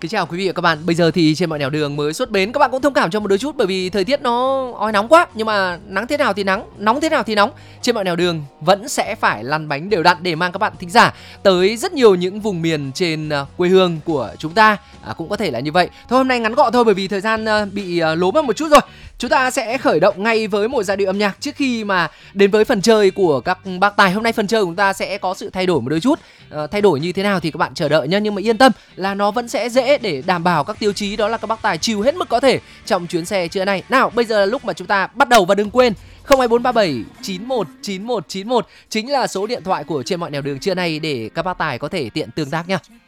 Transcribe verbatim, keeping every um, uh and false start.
Kính chào quý vị và các bạn. Bây giờ thì trên mọi nẻo đường mới xuất bến, các bạn cũng thông cảm cho một đôi chút bởi vì thời tiết nó oi nóng quá. Nhưng mà nắng thế nào thì nắng, nóng thế nào thì nóng, trên mọi nẻo đường vẫn sẽ phải lăn bánh đều đặn để mang các bạn thính giả tới rất nhiều những vùng miền trên uh, quê hương của chúng ta. À, cũng có thể là như vậy. Thôi hôm nay ngắn gọn thôi bởi vì thời gian uh, bị uh, lố mất một chút rồi. Chúng ta sẽ khởi động ngay với một giai điệu âm nhạc trước khi mà đến với phần chơi của các bác tài. Hôm nay phần chơi của chúng ta sẽ có sự thay đổi một đôi chút. Uh, thay đổi như thế nào thì các bạn chờ đợi nhé. Nhưng mà yên tâm là nó vẫn sẽ dễ để đảm bảo các tiêu chí, đó là các bác tài chill hết mức có thể trong chuyến xe trưa nay. Nào, bây giờ là lúc mà chúng ta bắt đầu và đừng quên không hai bốn ba bảy chín một chín một chín một chính là số điện thoại của trên mọi nẻo đường trưa nay để các bác tài có thể tiện tương tác nha.